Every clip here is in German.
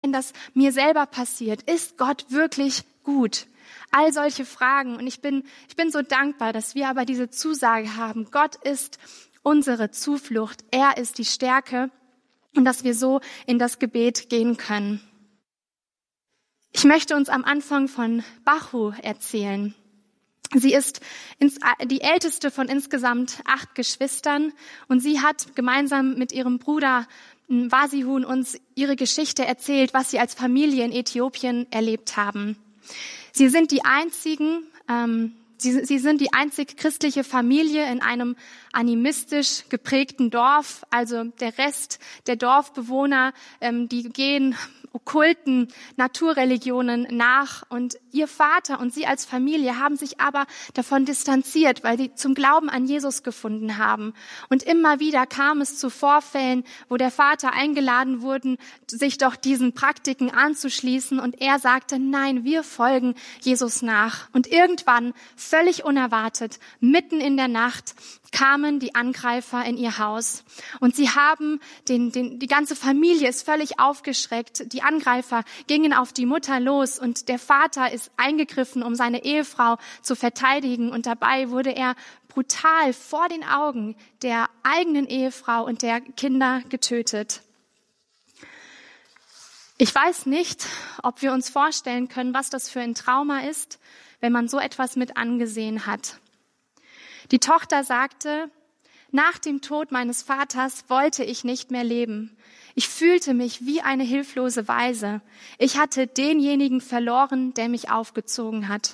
das mir selber passiert? Ist Gott wirklich gut? All solche Fragen. Und ich bin so dankbar, dass wir aber diese Zusage haben. Gott ist unsere Zuflucht. Er ist die Stärke und dass wir so in das Gebet gehen können. Ich möchte uns am Anfang von Bachu erzählen. Sie ist die älteste von insgesamt 8 Geschwistern und sie hat gemeinsam mit ihrem Bruder Wasihun uns ihre Geschichte erzählt, was sie als Familie in Äthiopien erlebt haben. Sie sind die einzig christliche Familie in einem animistisch geprägten Dorf. Also der Rest der Dorfbewohner, die gehen okkulten Naturreligionen nach. Und ihr Vater und sie als Familie haben sich aber davon distanziert, weil sie zum Glauben an Jesus gefunden haben. Und immer wieder kam es zu Vorfällen, wo der Vater eingeladen wurde, sich doch diesen Praktiken anzuschließen. Und er sagte, nein, wir folgen Jesus nach. Und irgendwann, völlig unerwartet, mitten in der Nacht, kamen die Angreifer in ihr Haus. Und sie haben die ganze Familie ist völlig aufgeschreckt. Die Angreifer gingen auf die Mutter los und der Vater ist eingegriffen, um seine Ehefrau zu verteidigen. Und dabei wurde er brutal vor den Augen der eigenen Ehefrau und der Kinder getötet. Ich weiß nicht, ob wir uns vorstellen können, was das für ein Trauma ist, wenn man so etwas mit angesehen hat. Die Tochter sagte, nach dem Tod meines Vaters wollte ich nicht mehr leben. Ich fühlte mich wie eine hilflose Waise. Ich hatte denjenigen verloren, der mich aufgezogen hat.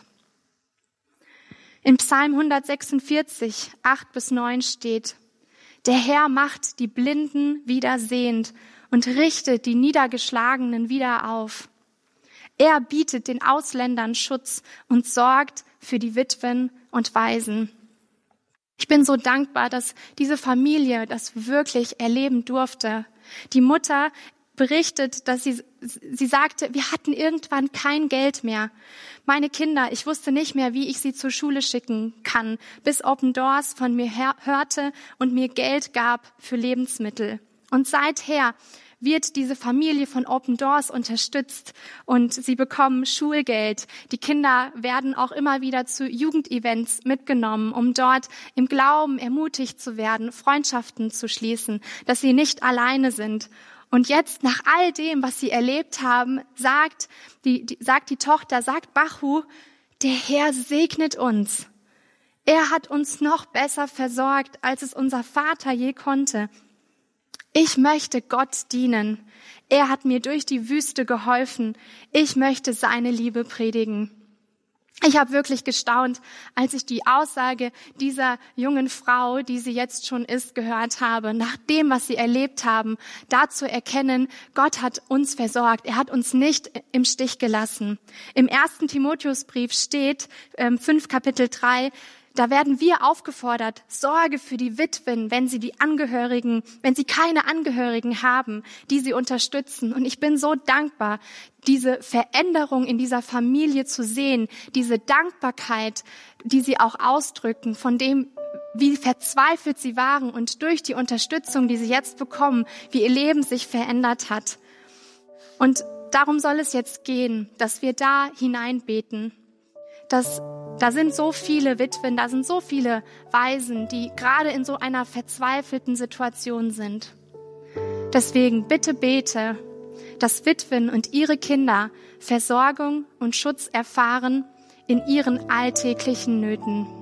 In Psalm 146, 8-9 steht, der Herr macht die Blinden wieder sehend und richtet die Niedergeschlagenen wieder auf. Er bietet den Ausländern Schutz und sorgt für die Witwen und Waisen. Ich bin so dankbar, dass diese Familie das wirklich erleben durfte. Die Mutter berichtet, dass sie sagte, wir hatten irgendwann kein Geld mehr. Meine Kinder, ich wusste nicht mehr, wie ich sie zur Schule schicken kann, bis Open Doors von mir hörte und mir Geld gab für Lebensmittel. Und seither wird diese Familie von Open Doors unterstützt und sie bekommen Schulgeld. Die Kinder werden auch immer wieder zu Jugendevents mitgenommen, um dort im Glauben ermutigt zu werden, Freundschaften zu schließen, dass sie nicht alleine sind. Und jetzt, nach all dem, was sie erlebt haben, sagt die Tochter, sagt Bachu, der Herr segnet uns. Er hat uns noch besser versorgt, als es unser Vater je konnte. Ich möchte Gott dienen. Er hat mir durch die Wüste geholfen. Ich möchte seine Liebe predigen. Ich habe wirklich gestaunt, als ich die Aussage dieser jungen Frau, die sie jetzt schon ist, gehört habe. Nach dem, was sie erlebt haben, da zu erkennen, Gott hat uns versorgt. Er hat uns nicht im Stich gelassen. Im 1. Timotheusbrief steht, 5 Kapitel 3, da werden wir aufgefordert, Sorge für die Witwen, wenn sie keine Angehörigen haben, die sie unterstützen. Und ich bin so dankbar, diese Veränderung in dieser Familie zu sehen, diese Dankbarkeit, die sie auch ausdrücken, von dem, wie verzweifelt sie waren und durch die Unterstützung, die sie jetzt bekommen, wie ihr Leben sich verändert hat. Und darum soll es jetzt gehen, dass wir da hineinbeten, dass da sind so viele Witwen, da sind so viele Waisen, die gerade in so einer verzweifelten Situation sind. Deswegen bitte bete, dass Witwen und ihre Kinder Versorgung und Schutz erfahren in ihren alltäglichen Nöten.